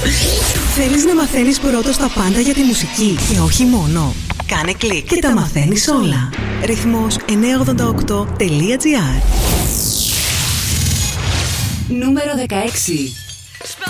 Θέλεις να μαθαίνεις πρώτος τα πάντα για τη μουσική και όχι μόνο? Κάνε κλικ και τα μαθαίνεις όλα. Ρυθμός 988.gr. Νούμερο 16.